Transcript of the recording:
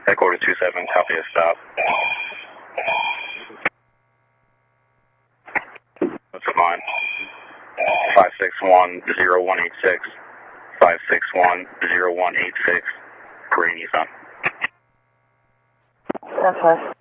Quarter 27, copy a stop. What's the line? 561-0186. 561-0186. Green Nissan. That's fine.